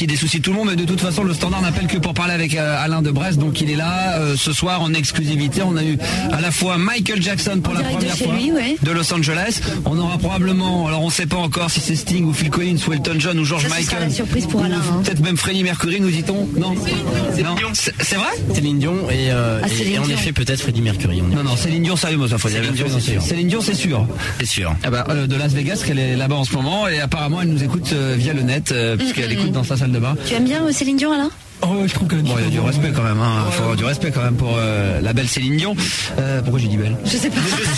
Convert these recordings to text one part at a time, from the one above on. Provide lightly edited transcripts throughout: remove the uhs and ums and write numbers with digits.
soucis de tout le monde, mais de toute façon le standard n'appelle que pour parler avec Alain de Brest, donc il est là ce soir en exclusivité. On a eu à la fois Michael Jackson pour la première fois de Los Angeles. On aura probablement, alors on ne sait pas encore si c'est Sting ou Phil Collins ou Elton John ou George Michael. Ça sera la surprise pour Alain. Peut-être même Freddie Mercury, nous dit-on. Non, c'est vrai. Céline Dion et en effet peut-être Freddie Mercury. Non, Céline Dion, sérieusement, ça faut dire. Céline Dion, c'est sûr. C'est sûr. Ah bah, de Las Vegas, qu'elle est là-bas en ce moment, et apparemment elle nous écoute via le net, puisqu'elle écoute dans sa salle de bain. Tu aimes bien Céline Dion, Alain? Oh, je trouve que bon, il y a du respect quand même, hein. Faut avoir du respect quand même pour la belle Céline Dion. Pourquoi j'ai dit belle? Je sais pas.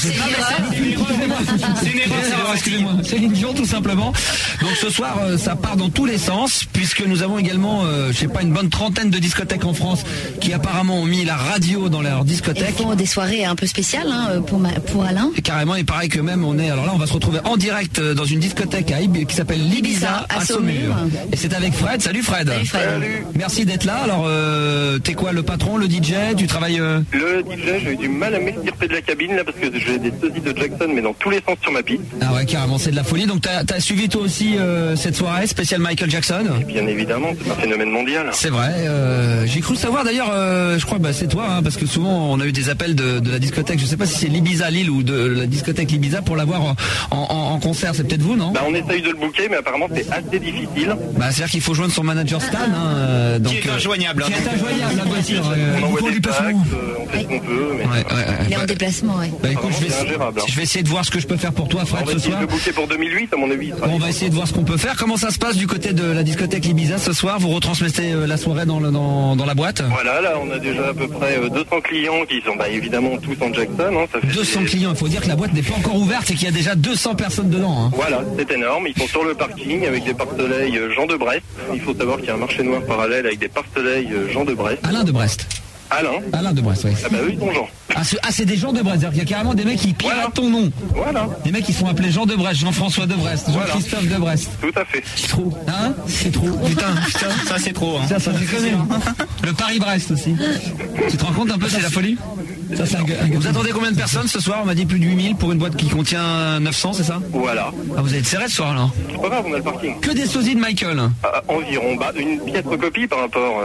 C'est une erreur, excusez-moi. Céline Dion, tout simplement. Donc ce soir, ça part dans tous les sens, puisque nous avons également, je sais pas, une bonne trentaine de discothèques en France qui apparemment ont mis la radio dans leur discothèque. Ils font des soirées un peu spéciales pour Alain. Et carrément, il paraît que même on est. Alors là, on va se retrouver en direct dans une discothèque qui s'appelle l'Ibiza à Saumur. Et c'est avec Fred. Salut Fred. Salut. Merci d'être là. Alors, t'es quoi, le patron, le DJ? Tu travailles Le DJ, j'ai eu du mal à m'extirper de la cabine là parce que j'ai des sosies de Jackson mais dans tous les sens sur ma piste. Ah ouais, carrément, c'est de la folie. Donc t'as suivi toi aussi cette soirée spéciale Michael Jackson? Et bien évidemment, c'est un phénomène mondial. C'est vrai. J'ai cru savoir d'ailleurs, je crois, c'est toi, hein, parce que souvent on a eu des appels de la discothèque. Je sais pas si c'est l'Ibiza Lille ou de la discothèque l'Ibiza pour l'avoir en concert. C'est peut-être vous, non? Bah on essaye de le booker, mais apparemment c'est assez difficile. Bah c'est-à-dire qu'il faut joindre son manager Stan, hein, donc. Qui est injoignable. Qui est injoignable, la voiture. On envoie des packs, on fait ce qu'on peut. Mais... Il est en déplacement, ouais. Bah écoute, je vais essayer de voir ce que je peux faire pour toi, Fred, ce soir. On va essayer de le booker pour 2008, à mon avis. On va essayer de voir ce qu'on peut faire. Comment ça se passe du côté de la discothèque Ibiza ce soir? Vous retransmettez la soirée dans la boîte? Voilà, là on a déjà à peu près 200 clients qui sont évidemment tous en Jackson. Hein, ça fait 200 clients, il faut dire que la boîte n'est pas encore ouverte et qu'il y a déjà 200 personnes dedans. Hein. Voilà, c'est énorme. Ils sont sur le parking avec des pare-soleils Jean de Brest. Il faut savoir qu'il y a un marché noir parallèle avec des pare-soleils Jean de Brest. Alain de Brest. Alain de Brest, oui. Ah bah eux ils sont Jean. C'est des gens de Brest, c'est-à-dire qu'il y a carrément des mecs qui piratent ton nom. Voilà. Des mecs qui sont appelés Jean de Brest, Jean-François de Brest, Jean-Christophe de Brest. Tout à fait. C'est trop. Hein? C'est trop. Putain, ça c'est trop. Hein. Ça déconne. Le Paris-Brest aussi. Tu te rends compte un peu, c'est la folie? Ça, vous attendez combien de personnes ce soir? On m'a dit plus de 8000 pour une boîte qui contient 900, c'est ça? Voilà. Ah, vous allez être serré ce soir là? C'est pas grave, on a le parking. Que des sosies de Michael? Environ, une piètre copie par rapport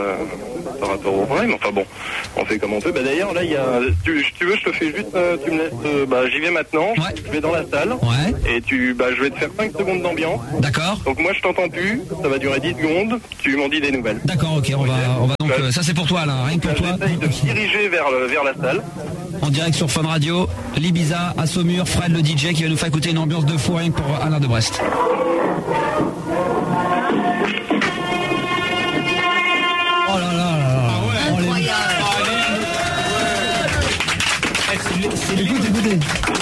au vrai, mais enfin bon, on fait comme on peut. Bah d'ailleurs là il y a, tu veux, je te fais juste, tu me laisses, j'y vais maintenant, je vais dans la salle, et je vais te faire 5 secondes d'ambiance. D'accord. Donc moi je t'entends plus, ça va durer 10 secondes, tu m'en dis des nouvelles. D'accord, ok, on va donc, ça c'est pour toi là, rien que pour toi. J'essaye de me diriger vers la salle. En direct sur Fun Radio, l'Ibiza à Saumur, Fred le DJ qui va nous faire écouter une ambiance de fou rien que pour Alain de Brest. Oh là là là. Écoutez.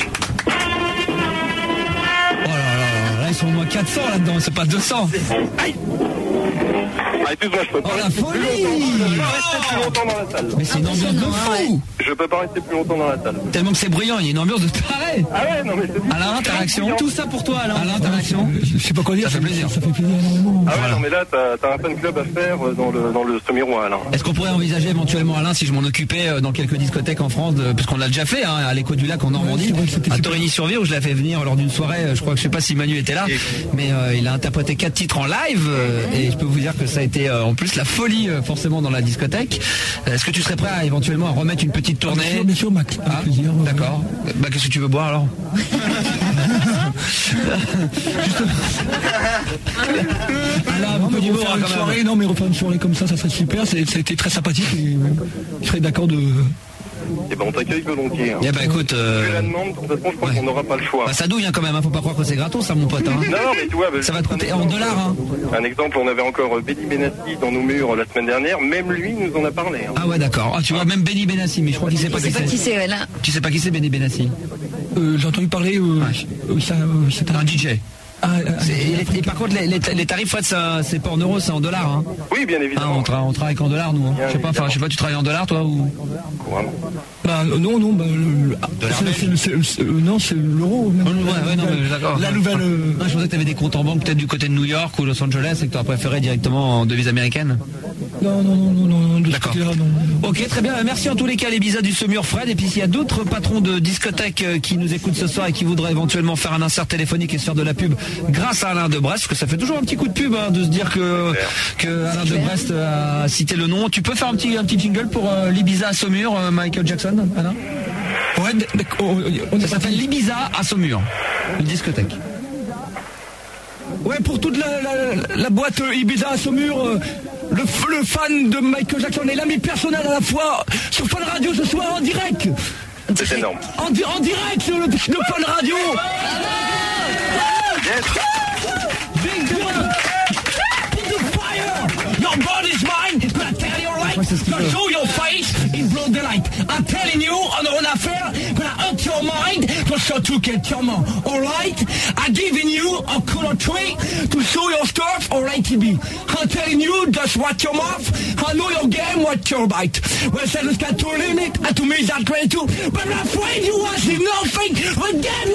Oh là, ils sont au moins 400 là-dedans, c'est pas 200. Aïe. Excuse-moi, je peux pas. Oh la folie! Je peux pas rester plus longtemps dans la salle. Mais c'est une ambiance de fou! Je peux pas rester plus longtemps dans la salle. Tellement que c'est bruyant, il y a une ambiance de taré! Ah ouais, non mais c'est... Alain, ta réaction? Tout ça pour toi, Alain. Alain, ta réaction? Je sais pas quoi dire. Ça fait plaisir. Ça fait plaisir énormément. Ah ouais, non mais là, t'as un fan club à faire dans le Saumurois, Alain. Est-ce qu'on pourrait envisager éventuellement, Alain, si je m'en occupais dans quelques discothèques en France, puisqu'on l'a déjà fait, hein, à l'Écho du Lac en Normandie, à Torigny-sur-Vieux, où je l'ai fait venir lors d'une soirée, je sais pas si Manu était là, mais il a interprété 4 titres en live, et je peux vous dire que ça a été en plus la folie forcément dans la discothèque. Est-ce que tu serais prêt éventuellement à remettre une petite tournée? Bien sûr, Max. Plaisir. D'accord. Qu'est-ce que tu veux boire alors? On peut refaire une soirée, non mais refaire une soirée comme ça serait super, ça a été très sympathique et je serais d'accord de... Eh ben on t'accueille volontiers. Hein. Eh ben écoute, je la demande, de toute façon je crois qu'on n'aura pas le choix. Ça douille quand même, faut pas croire que c'est gratos ça mon pote. Hein. Non mais tu vois, ça va te coûter en dollars. Hein. Un exemple, on avait encore Benny Benassi dans nos murs la semaine dernière, même lui nous en a parlé. Hein. Ah ouais d'accord, tu vois même Benny Benassi, mais je crois qu'il sait pas qui c'est. Qui c'est là. Tu sais pas qui c'est Benny Benassi? J'ai entendu parler, c'est un DJ. Et par contre les tarifs Fred, c'est pas en euros, c'est en dollars hein. Oui bien évidemment. On travaille qu'en dollars nous hein. Je sais pas, tu travailles en dollars toi ou? Non, c'est l'euro. D'accord. La nouvelle. Je pensais que tu avais des comptes en banque peut-être du côté de New York ou Los Angeles et que tu aurais préféré directement en devise américaine. Non, d'accord. Non. Ok, très bien. Merci en tous les cas, les Ibiza du Saumur, Fred. Et puis s'il y a d'autres patrons de discothèques qui nous écoutent ce soir et qui voudraient éventuellement faire un insert téléphonique et se faire de la pub grâce à Alain de Brest, parce que ça fait toujours un petit coup de pub de se dire que Alain de Brest a cité le nom. Tu peux faire un petit jingle pour l'Ibiza à Saumur, Michael Jackson, Alain? Ouais, ça s'appelle l'Ibiza à Saumur, une discothèque. Ouais, pour toute la boîte Ibiza à Saumur, le fan de Michael Jackson et l'ami personnel à la fois sur Fun Radio ce soir en direct. C'est énorme. En direct sur le Fun Radio. Yes. Big one. Put the fire. Your body's mine. Gonna tell you right. Gonna show your face in broad daylight. I'm telling you, on an affair, gonna hurt your mind. To show to get your mom. Alright? I'm giving you a color tree to show your stuff. Alright, TB. I'm telling you, just watch your mouth. I know your game, watch your bite. Well, said let's get to a limit. And to me, that's great too. But I'm afraid you want nothing. Again.